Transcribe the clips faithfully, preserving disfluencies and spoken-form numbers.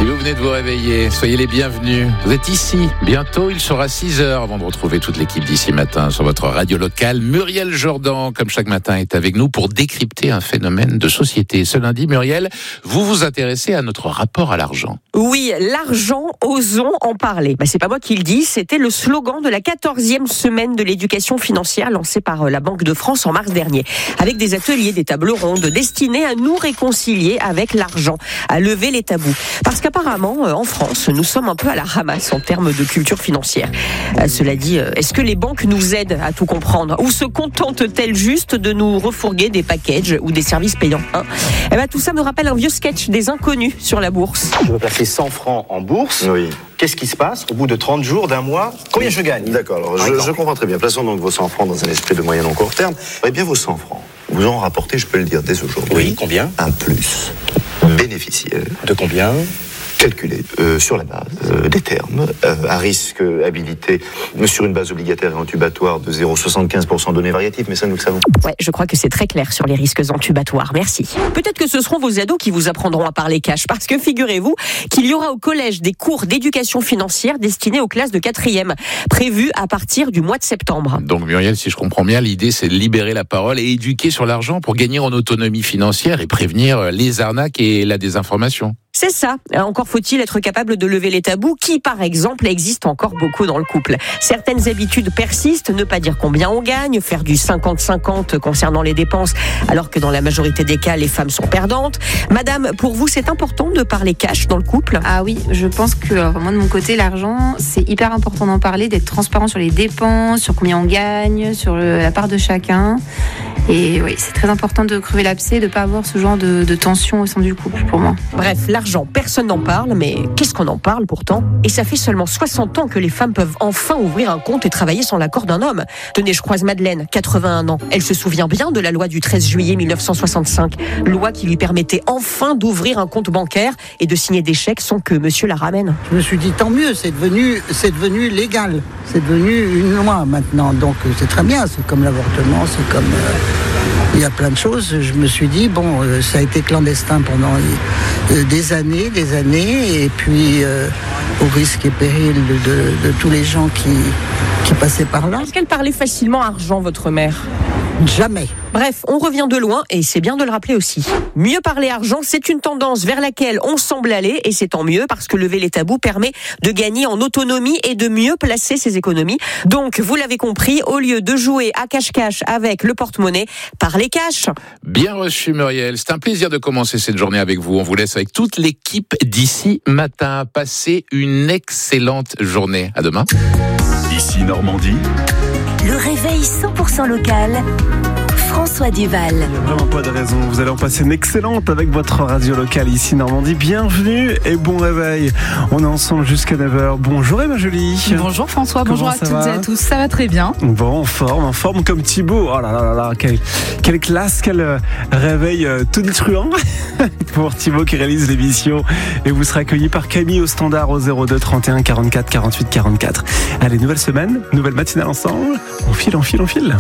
Si vous venez de vous réveiller, soyez les bienvenus. Vous êtes ici. Bientôt, il sera six heures avant de retrouver toute l'équipe d'ici matin sur votre radio locale. Muriel Jourdan, comme chaque matin, est avec nous pour décrypter un phénomène de société. Ce lundi, Muriel, vous vous intéressez à notre rapport à l'argent. Oui, l'argent, osons en parler. Bah, c'est pas moi qui le dis, c'était le slogan de la quatorzième semaine de l'éducation financière lancée par la Banque de France en mars dernier. Avec des ateliers, des tables rondes destinés à nous réconcilier avec l'argent, à lever les tabous. Parce qu'apparemment, en France, nous sommes un peu à la ramasse en termes de culture financière. Euh, cela dit, est-ce que les banques nous aident à tout comprendre? Ou se contentent-elles juste de nous refourguer des packages ou des services payants, hein? Eh ben, tout ça me rappelle un vieux sketch des inconnus sur la bourse. Je veux placer cent francs en bourse. Oui. Qu'est-ce qui se passe au bout de trente jours, d'un mois? Combien je gagne? D'accord, alors je, je comprends très bien. Plaçons donc vos cent francs dans un esprit de moyen long court terme. Eh bien, vos cent francs, vous en rapportez, je peux le dire dès aujourd'hui. Oui, combien? Un plus bénéficiaire. De combien? Calculé euh, sur la base euh, des termes, euh, à risque habilité, sur une base obligataire et intubatoire de zéro virgule soixante-quinze pour cent données variatives, mais ça nous le savons. Ouais, je crois que c'est très clair sur les risques intubatoires, merci. Peut-être que ce seront vos ados qui vous apprendront à parler cash, parce que figurez-vous qu'il y aura au collège des cours d'éducation financière destinés aux classes de quatrième, prévus à partir du mois de septembre. Donc Muriel, si je comprends bien, l'idée c'est de libérer la parole et éduquer sur l'argent pour gagner en autonomie financière et prévenir les arnaques et la désinformation. C'est ça. Encore faut-il être capable de lever les tabous qui, par exemple, existent encore beaucoup dans le couple. Certaines habitudes persistent, ne pas dire combien on gagne, faire du cinquante cinquante concernant les dépenses, alors que dans la majorité des cas, les femmes sont perdantes. Madame, pour vous, c'est important de parler cash dans le couple? Ah oui, je pense que alors, moi de mon côté, l'argent, c'est hyper important d'en parler, d'être transparent sur les dépenses, sur combien on gagne, sur le, la part de chacun. Et oui, c'est très important de crever l'abcès, de ne pas avoir ce genre de, de tension au sein du couple, pour moi. Bref, l'argent, personne n'en parle, mais qu'est-ce qu'on en parle pourtant? Et ça fait seulement soixante ans que les femmes peuvent enfin ouvrir un compte et travailler sans l'accord d'un homme. Tenez, je croise Madeleine, quatre-vingt-un ans. Elle se souvient bien de la loi du treize juillet mille neuf cent soixante-cinq, loi qui lui permettait enfin d'ouvrir un compte bancaire et de signer des chèques sans que monsieur la ramène. Je me suis dit, tant mieux, c'est devenu, c'est devenu légal. C'est devenu une loi maintenant, donc c'est très bien. C'est comme l'avortement, c'est comme... Euh... Il y a plein de choses. Je me suis dit, bon, euh, ça a été clandestin pendant euh, des années, des années, et puis euh, au risque et péril de, de, de tous les gens qui, qui passaient par là. Est-ce qu'elle parlait facilement argent, votre mère? Jamais. Bref, on revient de loin et c'est bien de le rappeler aussi. Mieux parler argent, c'est une tendance vers laquelle on semble aller et c'est tant mieux parce que lever les tabous permet de gagner en autonomie et de mieux placer ses économies. Donc, vous l'avez compris, au lieu de jouer à cache-cache avec le porte-monnaie, parlez cash. Bien reçu Muriel, c'est un plaisir de commencer cette journée avec vous. On vous laisse avec toute l'équipe d'ici matin. Passez une excellente journée. À demain. Ici Normandie. Le réveil cent pour cent local. François Duval. Il n'y a vraiment pas de raison. Vous allez en passer une excellente avec votre radio locale ici Normandie. Bienvenue et bon réveil. On est ensemble jusqu'à neuf heures. Bonjour Emma Jolie. Bonjour François, Comment bonjour à toutes va et à tous. Ça va très bien. Bon, en forme, en forme comme Thibaut. Oh là là là là, quelle, quelle classe, quel euh, réveil euh, tonitruant pour Thibaut qui réalise l'émission. Et vous serez accueilli par Camille au standard au zéro deux trente et un quarante-quatre quarante-huit quarante-quatre. Allez, nouvelle semaine, nouvelle matinale ensemble. On file, on file, on file.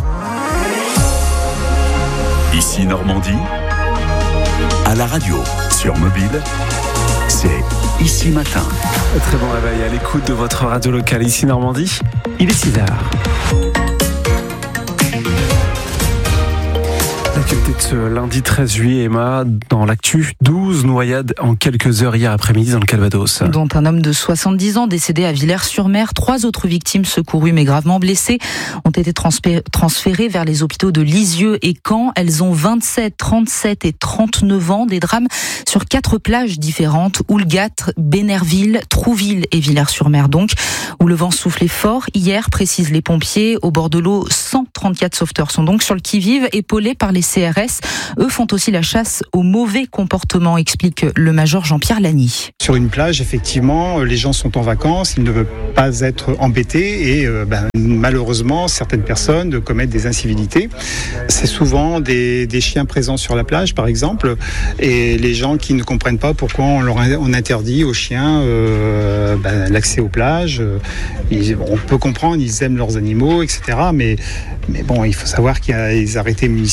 Ici Normandie, à la radio, sur mobile, c'est Ici Matin. Très bon réveil à l'écoute de votre radio locale ici Normandie. Il est six heures. L'actualité de ce lundi treize juillet, Emma, dans l'actu, douze noyades en quelques heures hier après-midi dans le Calvados. Dont un homme de soixante-dix ans décédé à Villers-sur-Mer. Trois autres victimes secourues mais gravement blessées ont été transférées vers les hôpitaux de Lisieux et Caen. Elles ont vingt-sept, trente-sept et trente-neuf ans. Des drames sur quatre plages différentes. Houlgat, Bénerville, Trouville et Villers-sur-Mer donc, où le vent soufflait fort. Hier, précisent les pompiers, au bord de l'eau, cent trente-quatre sauveteurs sont donc sur le qui-vive, épaulés par les C R S. Eux font aussi la chasse au mauvais comportement, explique le major Jean-Pierre Lagny. Sur une plage, effectivement, les gens sont en vacances, ils ne veulent pas être embêtés et euh, ben, malheureusement, certaines personnes commettent des incivilités. C'est souvent des, des chiens présents sur la plage, par exemple, et les gens qui ne comprennent pas pourquoi on, leur, on interdit aux chiens euh, ben, l'accès aux plages. Ils, on peut comprendre, ils aiment leurs animaux, et cetera. Mais, mais bon, il faut savoir qu'il y a des arrêtés municipaux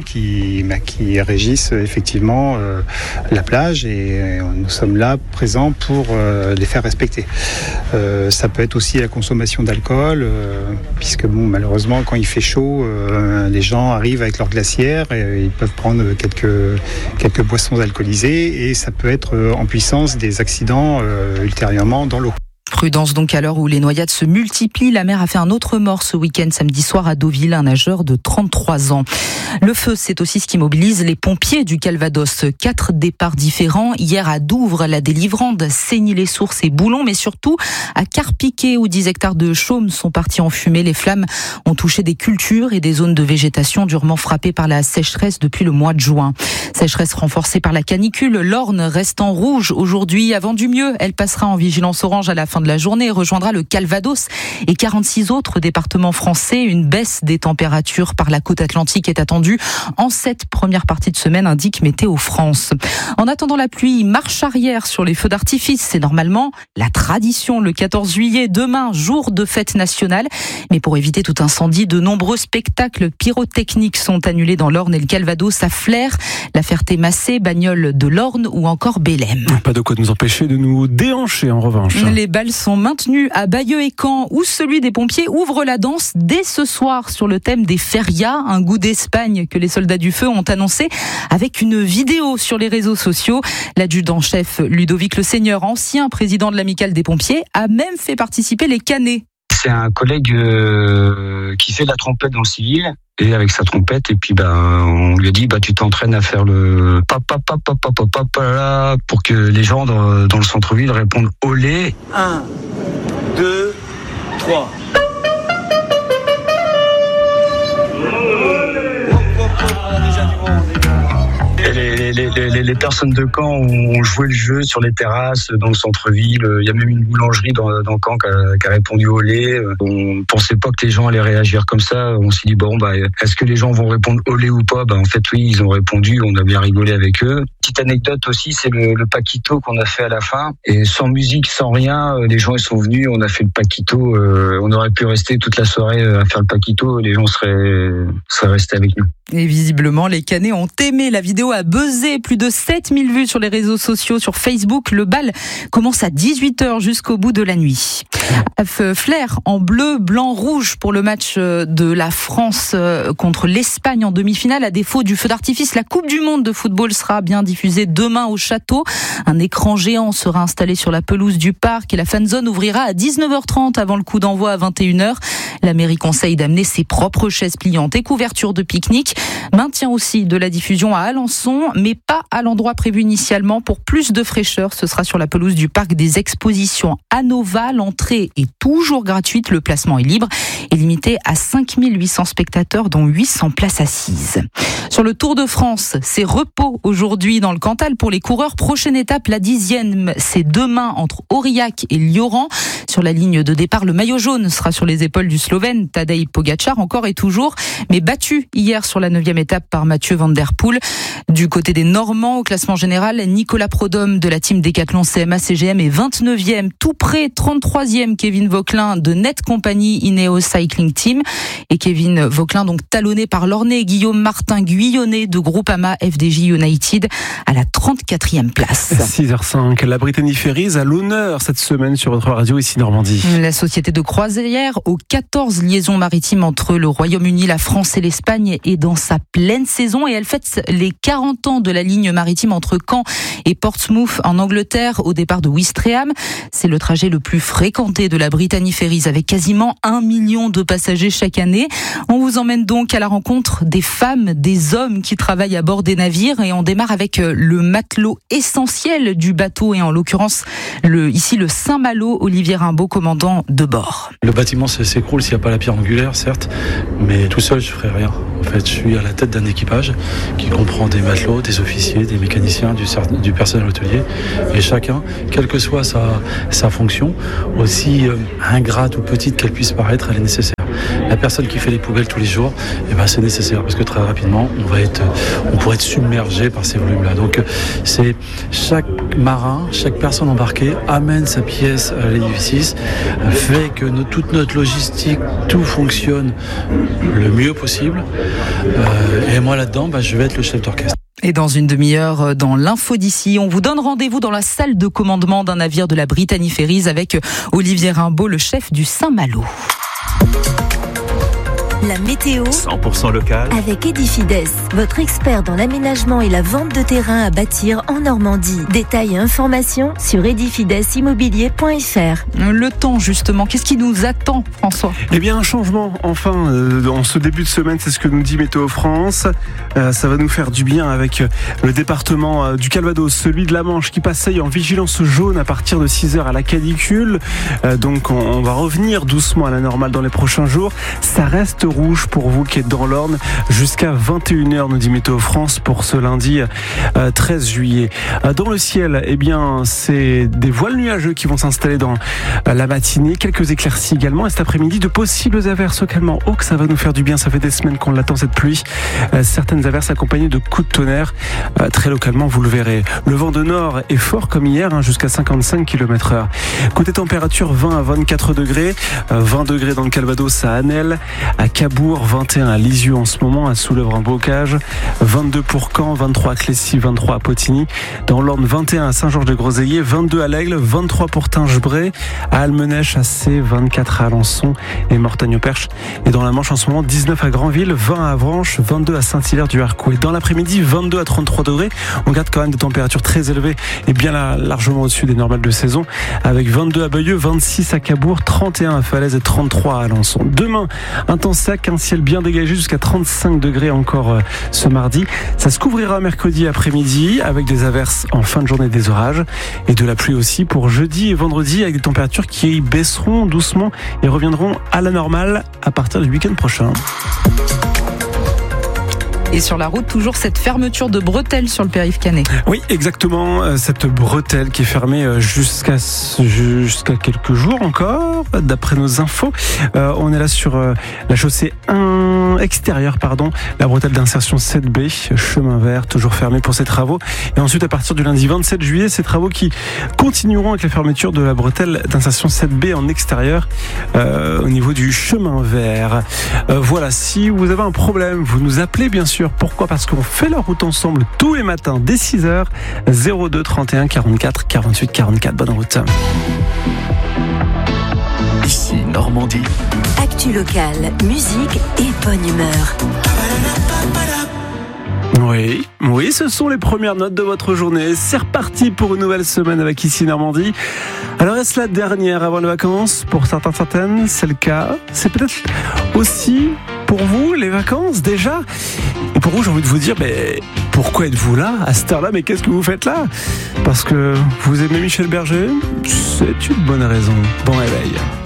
qui, bah, qui régissent effectivement euh, la plage et nous sommes là présents pour euh, les faire respecter. Euh, ça peut être aussi la consommation d'alcool, euh, puisque bon, malheureusement quand il fait chaud, euh, les gens arrivent avec leur glacière et ils peuvent prendre quelques, quelques boissons alcoolisées et ça peut être en puissance des accidents euh, ultérieurement dans l'eau. Prudence donc à l'heure où les noyades se multiplient. La mer a fait un autre mort ce week-end samedi soir à Deauville, un nageur de trente-trois ans. Le feu, c'est aussi ce qui mobilise les pompiers du Calvados. Quatre départs différents. Hier à Douvres, la Délivrande, Saigny-les-Sources et Boulon, mais surtout à Carpiquet où dix hectares de chaumes sont partis en fumée. Les flammes ont touché des cultures et des zones de végétation durement frappées par la sécheresse depuis le mois de juin. Sécheresse renforcée par la canicule. L'Orne reste en rouge aujourd'hui. Avant du mieux, elle passera en vigilance orange à la fin de la journée et rejoindra le Calvados et quarante-six autres départements français. Une baisse des températures par la côte atlantique est attendue en cette première partie de semaine, indique Météo France. En attendant la pluie, marche arrière sur les feux d'artifice. C'est normalement la tradition le quatorze juillet, demain, jour de fête nationale. Mais pour éviter tout incendie, de nombreux spectacles pyrotechniques sont annulés dans l'Orne et le Calvados à Flers, la Ferté-Massé, Bagnoles de l'Orne ou encore Bélem. Pas de quoi nous empêcher de nous déhancher en revanche. Les balles sont maintenues à Bayeux et Caen où celui des pompiers ouvre la danse dès ce soir sur le thème des ferias, un goût d'Espagne que les soldats du feu ont annoncé avec une vidéo sur les réseaux sociaux. L'adjudant-chef Ludovic Le Seigneur, ancien président de l'Amicale des pompiers, a même fait participer les Canets. C'est un collègue euh, qui fait de la trompette dans le civil. Et avec sa trompette, et puis ben on lui a dit bah tu t'entraînes à faire le papa papa papa papa pour que les gens dans, dans le centre-ville répondent olé. Un, deux, trois. Les, les, les, les personnes de Caen ont joué le jeu sur les terrasses, dans le centre-ville. Il y a même une boulangerie dans, dans Caen qui a, qui a répondu au lait. On pensait pas que les gens allaient réagir comme ça. On s'est dit, bon, bah, est-ce que les gens vont répondre au lait ou pas? Bah, en fait, oui, ils ont répondu. On a bien rigolé avec eux. Petite anecdote aussi, c'est le, le paquito qu'on a fait à la fin. Et sans musique, sans rien, les gens ils sont venus. On a fait le paquito. Euh, on aurait pu rester toute la soirée à faire le paquito. Les gens seraient, seraient restés avec nous. Et visiblement, les Canets ont aimé. La vidéo a buzzé. Plus de sept mille vues sur les réseaux sociaux, sur Facebook. Le bal commence à dix-huit heures jusqu'au bout de la nuit. Flers en bleu, blanc, rouge pour le match de la France contre l'Espagne en demi-finale. À défaut du feu d'artifice, la Coupe du Monde de football sera bien diffusée demain au château. Un écran géant sera installé sur la pelouse du parc et la fanzone ouvrira à dix-neuf heures trente avant le coup d'envoi à vingt et une heures. La mairie conseille d'amener ses propres chaises pliantes et couvertures de pique-nique. Maintien aussi de la diffusion à Alençon, mais pas à l'endroit prévu initialement. Pour plus de fraîcheur, ce sera sur la pelouse du parc des expositions à Nova. L'entrée est toujours gratuite, le placement est libre et limité à cinq mille huit cents spectateurs, dont huit cents places assises. Sur le Tour de France, c'est repos aujourd'hui dans le Cantal pour les coureurs. Prochaine étape, la dixième, c'est demain entre Aurillac et Lioran. Sur la ligne de départ, le maillot jaune sera sur les épaules du Slovène Tadej Pogačar, encore et toujours, mais battu hier sur la neuvième étape par Mathieu Van Der Poel. Du côté des Normands, au classement général, Nicolas Prodhomme de la team Décathlon C M A C G M est vingt-neuvième, tout près trente-troisième Kevin Vauquelin de Net Company Ineos Cycling Team. Et Kevin Vauquelin, donc talonné par l'Ornais Guillaume Martin Guyonnet de Groupama F D J United à la trente-quatrième place. six heures cinq, la Brittany Ferries a l'honneur cette semaine sur votre radio ici Normandie. La société de croisière aux quatorze liaisons maritimes entre le Royaume-Uni, la France et l'Espagne est dans sa pleine saison et elle fête les quarante ans de la ligne maritime entre Caen et Portsmouth en Angleterre au départ de Ouistreham. C'est le trajet le plus fréquenté de la Brittany Ferries avec quasiment un million de passagers chaque année. On vous emmène donc à la rencontre des femmes, des hommes qui travaillent à bord des navires et on démarre avec le matelot essentiel du bateau et en l'occurrence le, ici le Saint-Malo, Olivier Rimbaud, commandant de bord. Le bâtiment s'écroule s'il n'y a pas la pierre angulaire, certes, mais tout seul je ne ferai rien. En fait, je suis à la tête d'un équipage qui comprend des matelots, des officiers, des mécaniciens, du, du personnel hôtelier et chacun, quelle que soit sa, sa fonction, aussi euh, ingrate ou petite qu'elle puisse paraître, elle est nécessaire. la personne qui fait les poubelles tous les jours, eh ben, c'est nécessaire parce que très rapidement, on va être, on pourrait être submergé par ces volumes-là. Donc, c'est chaque marin, chaque personne embarquée amène sa pièce à l'édifice, fait que notre, toute notre logistique, tout fonctionne le mieux possible. Euh, et moi là-dedans, bah, je vais être le chef d'orchestre. Et dans une demi-heure, dans l'info d'ici, on vous donne rendez-vous dans la salle de commandement d'un navire de la Brittany Ferries avec Olivier Rimbaud, le chef du Saint-Malo. La météo cent pour cent local avec Edifides, votre expert dans l'aménagement et la vente de terrain à bâtir en Normandie. Détails et informations sur edifides immobilier point f r. Le temps justement, qu'est-ce qui nous attend, François ? Eh bien un changement, enfin, euh, en ce début de semaine, c'est ce que nous dit Météo France. Euh, ça va nous faire du bien avec le département euh, du Calvados, celui de la Manche qui passeille en vigilance jaune à partir de six heures à la canicule. Euh, donc on, on va revenir doucement à la normale dans les prochains jours. Ça reste rouge pour vous qui êtes dans l'Orne jusqu'à vingt et une heures, nous dit Météo France pour ce lundi euh, treize juillet. Euh, dans le ciel, eh bien, c'est des voiles nuageux qui vont s'installer dans euh, la matinée, quelques éclaircies également et cet après-midi de possibles averses localement. Oh que ça va nous faire du bien, ça fait des semaines qu'on l'attend cette pluie. Euh, certaines averses accompagnées de coups de tonnerre, euh, très localement vous le verrez. Le vent de nord est fort comme hier, hein, jusqu'à cinquante-cinq kilomètres heure. Côté température, vingt à vingt-quatre degrés, euh, vingt degrés dans le Calvados à Anel, à Cabourg, vingt et un à Lisieux en ce moment, à Soulèvre-en-Bocage, vingt-deux pour Caen, vingt-trois à Clécy, vingt-trois à Potigny. Dans l'Orne, vingt et un à Saint-Georges-de-Groseilliers, vingt-deux à l'Aigle, vingt-trois pour Tinge-Bray, à Almenèche, à C, vingt-quatre à Alençon et Mortagne-au-Perche. Et dans la Manche en ce moment, dix-neuf à Granville, vingt à Avranches, vingt-deux à Saint-Hilaire-du-Harcouët. Dans l'après-midi, vingt-deux à trente-trois degrés. On garde quand même des températures très élevées et bien là, largement au-dessus des normales de saison, avec vingt-deux à Bayeux, vingt-six à Cabourg, trente et un à Falaise et trente-trois à Alençon. Demain, un temps sec, un ciel bien dégagé jusqu'à trente-cinq degrés encore euh, ce mardi. Ça se couvrira mercredi après-midi avec des averses en fin de journée, des orages et de la pluie aussi pour jeudi et vendredi avec des températures qui baisseront doucement et reviendront à la normale à partir du week-end prochain. Et sur la route, toujours cette fermeture de bretelle sur le périph' canet. Oui, exactement. Cette bretelle qui est fermée jusqu'à, jusqu'à quelques jours encore, d'après nos infos. Euh, on est là sur euh, la chaussée un extérieure, pardon, la bretelle d'insertion sept B, chemin vert, toujours fermé pour ces travaux. Et ensuite, à partir du lundi vingt-sept juillet, ces travaux qui continueront avec la fermeture de la bretelle d'insertion sept B en extérieur euh, au niveau du chemin vert. Euh, voilà, si vous avez un problème, vous nous appelez bien sûr. Pourquoi ? Parce qu'on fait la route ensemble tous les matins dès six heures. zéro deux trente et un quarante-quatre quarante-huit quarante-quatre. Bonne route. Ici Normandie. Actu locale, musique et bonne humeur. Oui, oui, ce sont les premières notes de votre journée. C'est reparti pour une nouvelle semaine avec Ici Normandie. Alors est-ce la dernière avant les vacances ? Pour certains, certaines, c'est le cas. C'est peut-être aussi pour vous les vacances déjà. Et pour vous, j'ai envie de vous dire, mais pourquoi êtes-vous là à cette heure-là ? Mais qu'est-ce que vous faites là ? Parce que vous aimez Michel Berger ? C'est une bonne raison. Bon réveil.